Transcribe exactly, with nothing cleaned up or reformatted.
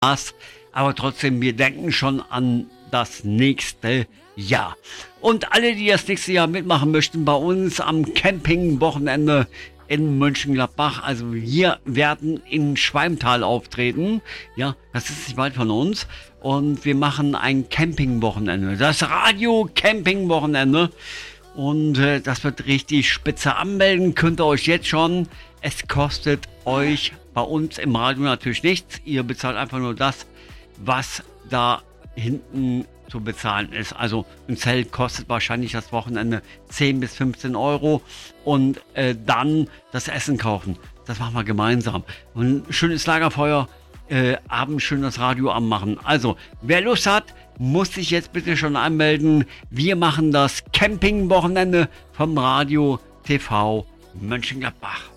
Spaß, aber trotzdem, wir denken schon an das nächste Jahr. Und alle, die das nächste Jahr mitmachen möchten, bei uns am Campingwochenende in Mönchengladbach, also wir werden in Schwalmtal auftreten, ja, das ist nicht weit von uns, und wir machen ein Campingwochenende, das Radio-Campingwochenende, und äh, das wird richtig spitze. Anmelden könnt ihr euch jetzt schon. Es kostet euch bei uns im Radio natürlich nichts, ihr bezahlt einfach nur das, was da hinten zu bezahlen ist. Also ein Zelt kostet wahrscheinlich das Wochenende zehn bis fünfzehn Euro und äh, dann das Essen kaufen. Das machen wir gemeinsam. Und ein schönes Lagerfeuer, äh, abends schön das Radio anmachen. Also, wer Lust hat, muss sich jetzt bitte schon anmelden. Wir machen das Campingwochenende vom Radio T V Mönchengladbach.